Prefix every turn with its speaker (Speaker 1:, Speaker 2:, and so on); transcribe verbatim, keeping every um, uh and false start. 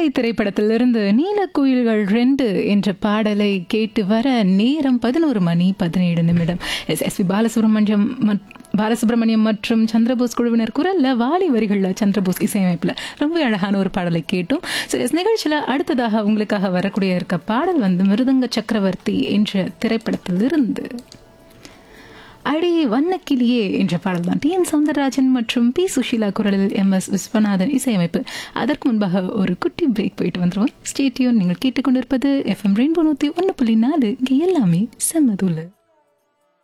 Speaker 1: திரைப்படத்திலிருந்து நீலக்குயில்கள் ரெண்டு என்ற பாடலை கேட்டு வர நேரம் பதினோரு மணி பதினேழு நிமிடம். S S B Balasubramaniam Balasubramaniam மற்றும் சந்திரபோஸ் குழுவினர் குரல்ல வாலி வரிகளில் சந்திரபோஸ் இசையமைப்பில் ரொம்ப அழகான ஒரு பாடலை கேட்டோம். ஸோ எஸ் நிகழ்ச்சியில் அடுத்ததாக உங்களுக்காக வரக்கூடிய இருக்க பாடல் வந்து மிருதங்க சக்கரவர்த்தி என்ற திரைப்படத்திலிருந்து அடி வண்ணக்கிளியே என்ற பாடல் தான். டி என் சௌந்தரராஜன் மற்றும் பி சுஷீலா குரலில் எம் எஸ் விஸ்வநாதன் இசையமைப்பு. அதற்கு முன்பாக ஒரு குட்டி பிரேக் போயிட்டு வந்துருவோம். Stay tune. நீங்கள் கேட்டுக்கொண்டிருப்பது எஃப்எம் ரெயின்போ நூற்றி ஒன்று புள்ளி நாலு. இங்கே எல்லாமே செம்மதுள்ள.